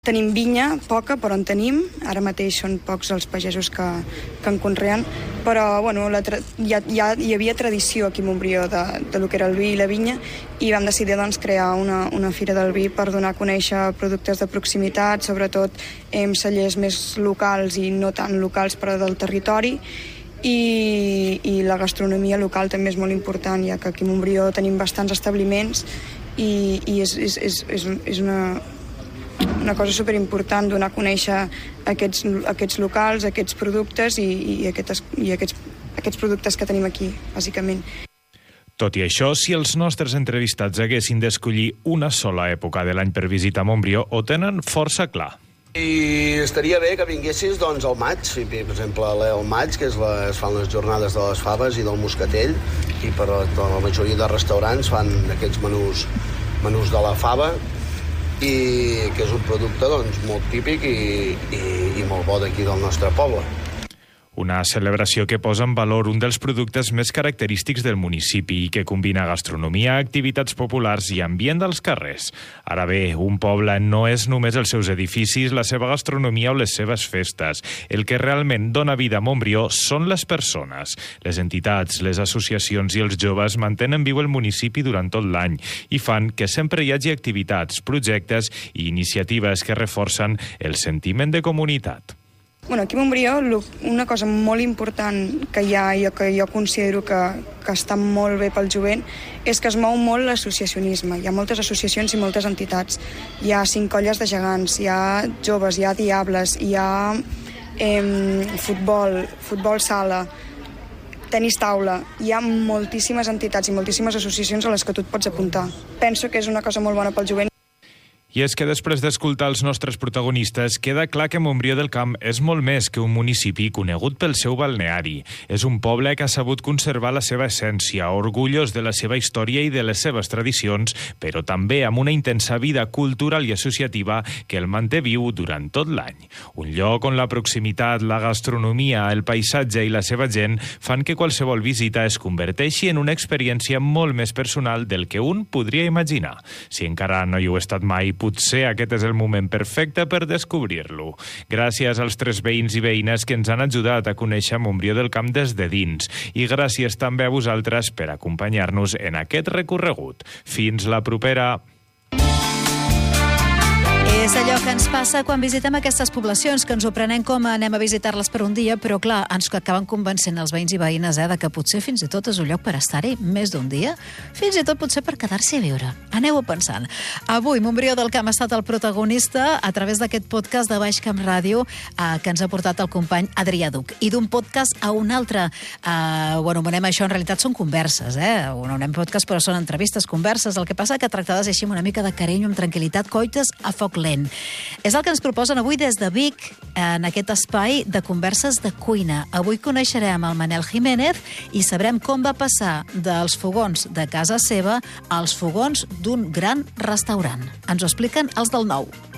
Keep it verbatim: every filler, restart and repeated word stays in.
Tenim vinya, poca, però en tenim. Ara mateix són pocs els pagesos que, que en conreen, però bueno, la tra... ja, ja hi havia tradició aquí a Montbrió de, de lo que era el vi i la vinya, i vam decidir doncs, crear una, una fira del vi per donar a conèixer productes de proximitat, sobretot amb cellers més locals i no tan locals però del territori, i, i la gastronomia local també és molt important, ja que aquí a Montbrió tenim bastants establiments i, i és, és, és, és, és una... una cosa superimportant donar a conèixer aquests, aquests locals, aquests productes i, i, aquests, i aquests, aquests productes que tenim aquí, bàsicament. Tot i això, si els nostres entrevistats haguessin d'escollir una sola època de l'any per visitar Montbrió, ho tenen força clar. I estaria bé que vinguessis doncs, al maig, per exemple, al maig, que és la, es fan les jornades de les faves i del moscatell, i per a la majoria de restaurants fan aquests menús, menús de la fava, i que és un producte doncs, molt típic i, i, i molt bo d'aquí del nostre poble. Una celebració que posa en valor un dels productes més característics del municipi i que combina gastronomia, activitats populars i ambient dels carrers. Ara bé, un poble no és només els seus edificis, la seva gastronomia o les seves festes. El que realment dona vida a Montbrió són les persones. Les entitats, les associacions i els joves mantenen viu el municipi durant tot l'any i fan que sempre hi hagi activitats, projectes i iniciatives que reforcen el sentiment de comunitat. Bueno, aquí a Montbrió una cosa molt important que hi ha i que jo considero que, que està molt bé pel jovent és que es mou molt l'associacionisme. Hi ha moltes associacions i moltes entitats. Hi ha cinc colles de gegants, hi ha joves, hi ha diables, hi ha eh, futbol, futbol sala, tenis taula. Hi ha moltíssimes entitats i moltíssimes associacions a les que tu et pots apuntar. Penso que és una cosa molt bona pel jovent. I és que després d'escoltar els nostres protagonistes, queda clar que Montbrió del Camp és molt més que un municipi conegut pel seu balneari. És un poble que ha sabut conservar la seva essència, orgullós de la seva història i de les seves tradicions, però també amb una intensa vida cultural i associativa que el manté viu durant tot l'any. Un lloc on la proximitat, la gastronomia, el paisatge i la seva gent fan que qualsevol visita es converteixi en una experiència molt més personal del que un podria imaginar. Si encara no hi heu estat mai, potser aquest és el moment perfecte per descobrir-lo. Gràcies als tres veïns i veïnes que ens han ajudat a conèixer Montbrió del Camp des de dins. I gràcies també a vosaltres per acompanyar-nos en aquest recorregut. Fins la propera! És allò que ens passa quan visitem aquestes poblacions, que ens ho prenem com anem a visitar-les per un dia, però clar, ens acaben convencent els veïns i veïnes eh, de que potser fins i tot és un lloc per estar-hi més d'un dia, fins i tot potser per quedar-s'hi a viure. Aneu-ho pensant. Avui Montbrió del Camp ha estat el protagonista a través d'aquest podcast de Baix Camp Ràdio eh, que ens ha portat el company Adrià Duc. I d'un podcast a un altre, eh, ho anomenem això, en realitat són converses, eh? ho anomenem podcast però són entrevistes, converses, el que passa que tractades així amb una mica de carinyo, amb tranquil·litat, coites a foc lent. És el que ens proposen avui des de Vic, en aquest espai de converses de cuina. Avui coneixerem el Manel Jiménez i sabrem com va passar dels fogons de casa seva als fogons d'un gran restaurant. Ens ho expliquen els del Nou.